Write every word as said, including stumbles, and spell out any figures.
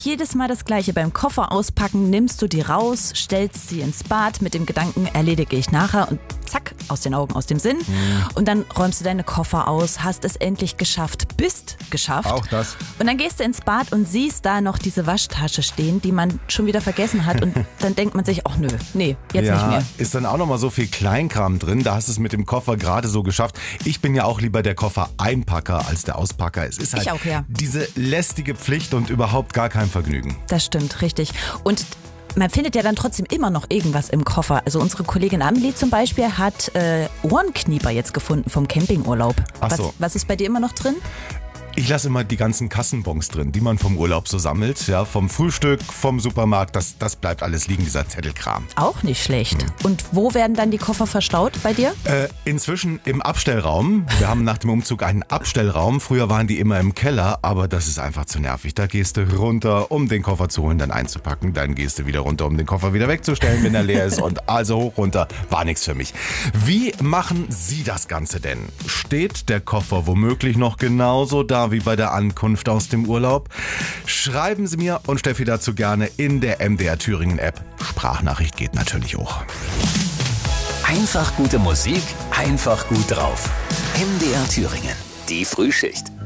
Jedes Mal das Gleiche. Beim Koffer auspacken nimmst du die raus, stellst sie ins Bad mit dem Gedanken, erledige ich nachher und zack, aus den Augen, aus dem Sinn. Mhm. Und dann räumst du deine Koffer aus, hast es endlich geschafft, bist geschafft. Auch das. Und dann gehst du ins Bad und siehst da noch diese Waschtasche stehen, die man schon wieder vergessen hat. Und dann denkt man sich, ach nö, nee, jetzt ja, nicht mehr. Ist dann auch nochmal so viel Kleinkram drin, da hast du es mit dem Koffer gerade so geschafft. Ich bin ja auch lieber der Koffer-Einpacker als der Auspacker. Es ist halt ich auch, ja. diese lästige Pflicht und überhaupt gar kein Vergnügen. Das stimmt, richtig. Und man findet ja dann trotzdem immer noch irgendwas im Koffer. Also unsere Kollegin Amelie zum Beispiel hat äh, Ohrenknieper jetzt gefunden vom Campingurlaub. Ach so. Was, was ist bei dir immer noch drin? Ich lasse immer die ganzen Kassenbons drin, die man vom Urlaub so sammelt. Ja, vom Frühstück, vom Supermarkt, das, das bleibt alles liegen, dieser Zettelkram. Auch nicht schlecht. Mhm. Und wo werden dann die Koffer verstaut bei dir? Äh, inzwischen im Abstellraum. Wir haben nach dem Umzug einen Abstellraum. Früher waren die immer im Keller, aber das ist einfach zu nervig. Da gehst du runter, um den Koffer zu holen, dann einzupacken. Dann gehst du wieder runter, um den Koffer wieder wegzustellen, wenn er leer ist. Und also hoch, runter, war nichts für mich. Wie machen Sie das Ganze denn? Steht der Koffer womöglich noch genauso da wie bei der Ankunft aus dem Urlaub? Schreiben Sie mir und Steffi dazu gerne in der M D R Thüringen App. Sprachnachricht geht natürlich auch. Einfach gute Musik, einfach gut drauf. M D R Thüringen, die Frühschicht.